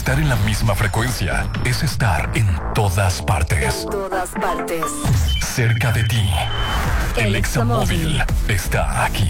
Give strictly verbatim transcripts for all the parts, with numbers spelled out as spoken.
Estar en la misma frecuencia es estar en todas partes. En todas partes. Cerca de ti. El, el Examóvil está aquí.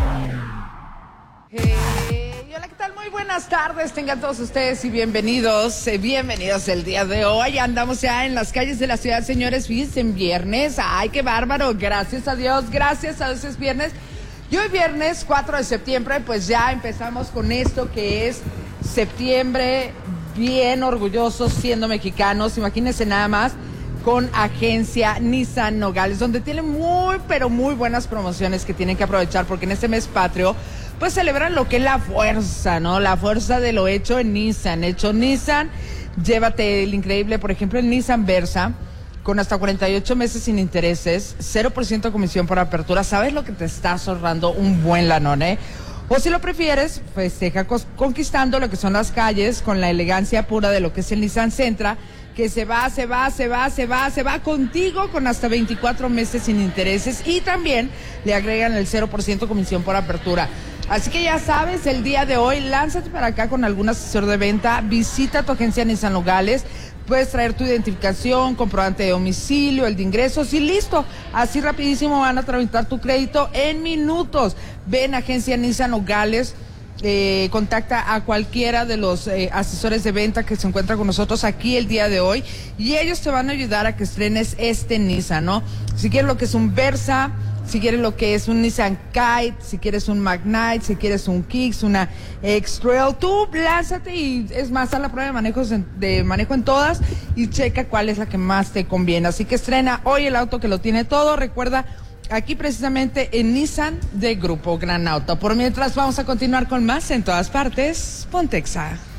Hey, hola, ¿qué tal? Muy buenas tardes, tengan todos ustedes y bienvenidos, eh, bienvenidos el día de hoy. Andamos ya en las calles de la ciudad, señores, fíjense, en viernes. Ay, qué bárbaro, gracias a Dios, gracias a Dios es viernes. Y hoy viernes cuatro de septiembre, pues ya empezamos con esto que es septiembre, bien orgullosos siendo mexicanos, imagínense nada más, con Agencia Nissan Nogales, donde tienen muy, pero muy buenas promociones que tienen que aprovechar, porque en este mes patrio, pues celebran lo que es la fuerza, ¿no? La fuerza de lo hecho en Nissan. Hecho Nissan, llévate el increíble, por ejemplo, el Nissan Versa, con hasta cuarenta y ocho meses sin intereses, cero por ciento comisión por apertura. ¿Sabes lo que te estás ahorrando? Un buen lanón, ¿eh? O si lo prefieres, festeja conquistando lo que son las calles con la elegancia pura de lo que es el Nissan Sentra, que se va, se va, se va, se va, se va contigo con hasta veinticuatro meses sin intereses, y también le agregan el cero por ciento comisión por apertura. Así que ya sabes, el día de hoy, lánzate para acá con algún asesor de venta, visita tu agencia Nissan Nogales, puedes traer tu identificación, comprobante de domicilio, el de ingresos y listo. Así rapidísimo van a tramitar tu crédito en minutos. Ven a agencia Nissan Nogales, eh, contacta a cualquiera de los eh, asesores de venta que se encuentran con nosotros aquí el día de hoy y ellos te van a ayudar a que estrenes este Nissan, ¿no? Si quieres lo que es un Versa, si quieres lo que es un Nissan Kite, si quieres un Magnite, si quieres un Kicks, una X-Trail, tú lánzate y es más, haz la prueba de manejo, de manejo en todas y checa cuál es la que más te conviene. Así que estrena hoy el auto que lo tiene todo. Recuerda, aquí precisamente en Nissan de Grupo Gran Auto. Por mientras vamos a continuar con más en todas partes. Ponte Exa.